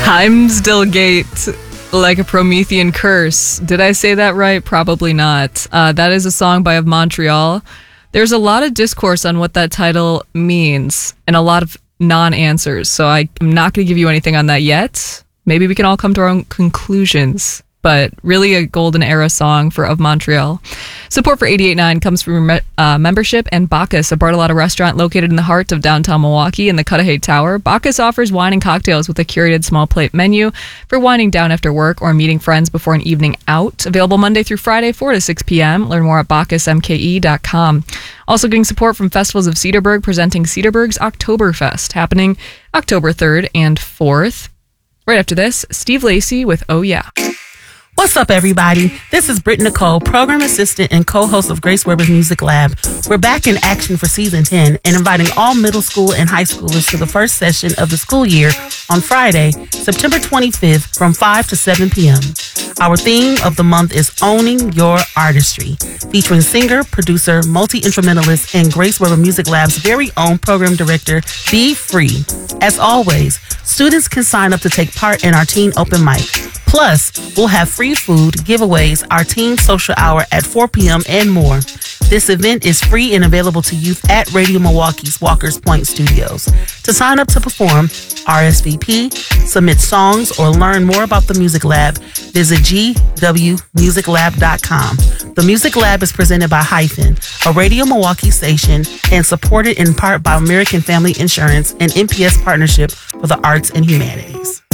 Heimsdalgate, like a Promethean curse. Did I say that right? Probably not. That is a song by Of Montreal. There's a lot of discourse on what that title means and a lot of non-answers. So I'm not going to give you anything on that yet. Maybe we can all come to our own conclusions. But really a golden era song for Of Montreal. Support for 88.9 comes from membership and Bacchus, a Bartolotta restaurant located in the heart of downtown Milwaukee in the Cudahy Tower. Bacchus offers wine and cocktails with a curated small plate menu for winding down after work or meeting friends before an evening out. Available Monday through Friday, 4 to 6 p.m. Learn more at bacchusmke.com. Also getting support from Festivals of Cedarburg, presenting Cedarburg's Oktoberfest, happening October 3rd and 4th. Right after this, Steve Lacy with Oh Yeah. What's up, everybody? This is Britt Nicole, program assistant and co-host of Grace Weber's Music Lab. We're back in action for season 10 and inviting all middle school and high schoolers to the first session of the school year on Friday, September 25th from 5 to 7 p.m. Our theme of the month is Owning Your Artistry, featuring singer, producer, multi-instrumentalist, and Grace Weber Music Lab's very own program director, Be Free. As always, students can sign up to take part in our teen open mic. Plus, we'll have free food, giveaways, our teen social hour at 4 p.m. and more. This event is free and available to youth at Radio Milwaukee's Walker's Point Studios. To sign up to perform, RSVP, submit songs, or learn more about the Music Lab, visit gwmusiclab.com. The Music Lab is presented by Hyphen, a Radio Milwaukee station, and supported in part by American Family Insurance and NPS Partnership for the Arts and Humanities.